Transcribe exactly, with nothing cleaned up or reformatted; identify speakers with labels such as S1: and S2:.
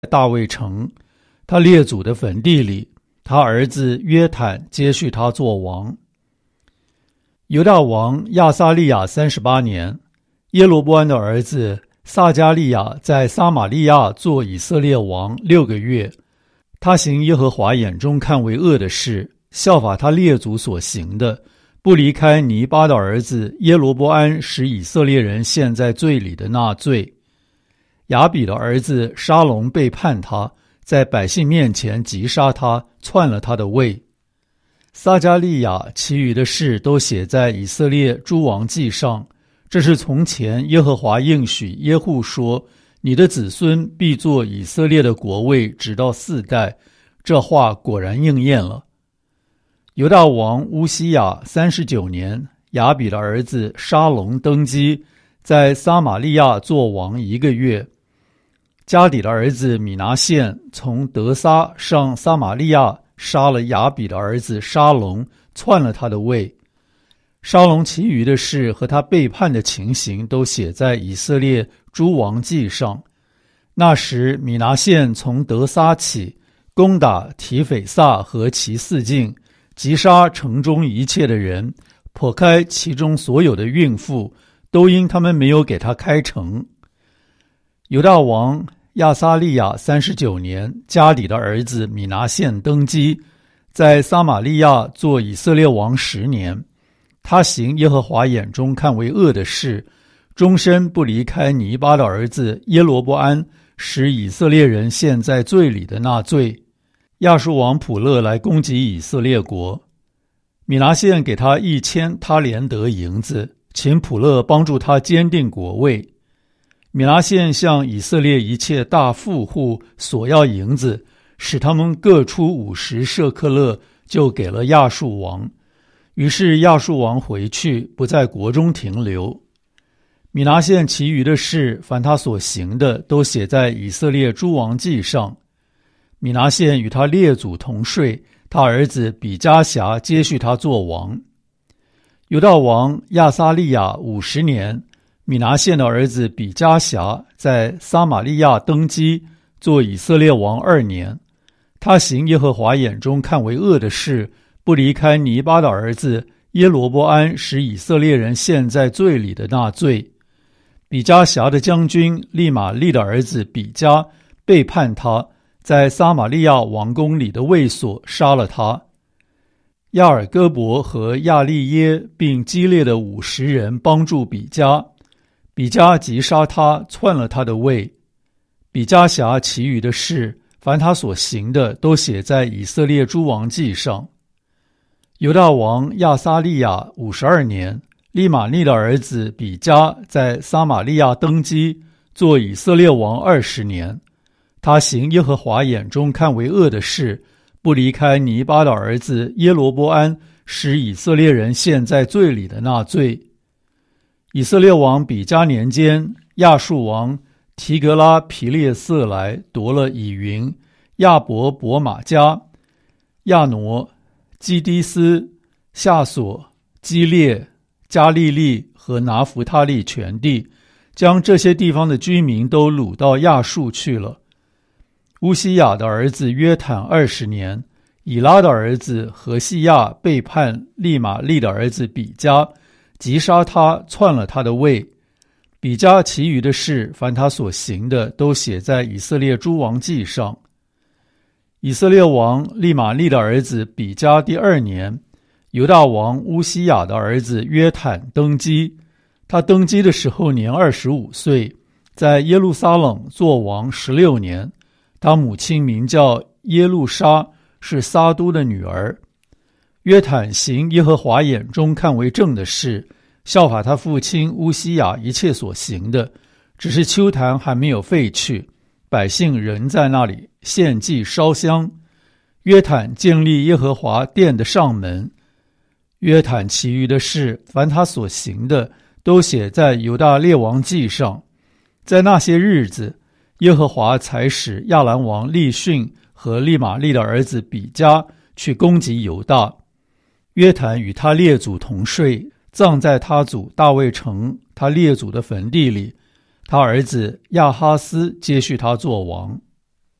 S1: 大卫城，他列祖的坟地里。他儿子约坦接续他做王。犹大王亚撒利亚三十八年，耶罗波安的儿子撒迦利亚在撒玛利亚做以色列王六个月。他行耶和华眼中看为恶的事，效法他列祖所行的，不离开尼巴的儿子耶罗波安使以色列人陷在罪里的那罪。亚比的儿子沙龙背叛他，在百姓面前击杀他，篡了他的位。撒迦利亚其余的事都写在以色列诸王记上。这是从前耶和华应许耶户说，你的子孙必作以色列的国位，直到四代。这话果然应验了。犹大王乌西雅三十九年，亚比的儿子沙龙登基，在撒玛利亚做王一个月。加底的儿子米拿现从德撒上撒玛利亚，杀了亚比的儿子沙龙，篡了他的位。沙龙其余的事和他背叛的情形都写在以色列诸王记上。那时米拿现从德撒起，攻打提斐萨和其四境，击杀城中一切的人，剖开其中所有的孕妇，都因他们没有给他开城。犹大王亚撒利亚三十九年，加底的儿子米拿现登基，在撒玛利亚做以色列王十年。他行耶和华眼中看为恶的事，终身不离开尼巴的儿子耶罗波安使以色列人陷在罪里的那罪。亚述王普勒来攻击以色列国，米拿现给他一千他连得银子，请普勒帮助他坚定国位。米拿现向以色列一切大富户索要银子，使他们各出五十舍克勒，就给了亚述王。于是亚述王回去，不在国中停留。米拿现其余的事，凡他所行的，都写在以色列诸王记上。米拿现与他列祖同睡，他儿子比加辖接续他做王。犹大王亚撒利亚五十年，米拿现的儿子比加辖在撒玛利亚登基，做以色列王二年。他行耶和华眼中看为恶的事，不离开尼巴的儿子耶罗波安使以色列人陷在罪里的那罪。比加辖的将军利玛利的儿子比加背叛他，在撒玛利亚王宫里的卫所杀了他。亚尔戈伯和亚利耶并基列的五十人帮助比加，比加击杀他，篡了他的位。比加辖其余的事，凡他所行的，都写在以色列诸王记上。犹大王亚撒利亚五十二年，利玛利的儿子比加在撒玛利亚登基，做以色列王二十年。他行耶和华眼中看为恶的事，不离开尼巴的儿子耶罗波安使以色列人陷在罪里的那罪。以色列王比加年间，亚述王提格拉皮列色来夺了以云、亚伯伯马加、亚挪、基低斯、夏索、基列、加利利和拿弗他利全地，将这些地方的居民都掳到亚述去了。乌西雅的儿子约坦二十年，以拉的儿子何西亚背叛利玛利的儿子比加，击杀他，篡了他的位。比加其余的事，凡他所行的，都写在以色列诸王记上。以色列王利玛利的儿子比加第二年，犹大王乌西雅的儿子约坦登基。他登基的时候年二十五岁，在耶路撒冷做王十六年。他母亲名叫耶路沙，是撒都的女儿。约坦行耶和华眼中看为正的事，效法他父亲乌西雅一切所行的，只是丘坛还没有废去，百姓仍在那里献祭烧香。约坦建立耶和华殿的上门。约坦其余的事，凡他所行的，都写在犹大列王记上。在那些日子，耶和华才使亚兰王利逊和利玛利的儿子比加去攻击犹大。约坦与他列祖同睡，葬在他祖大卫城他列祖的坟地里。他儿子亚哈斯接续他做王。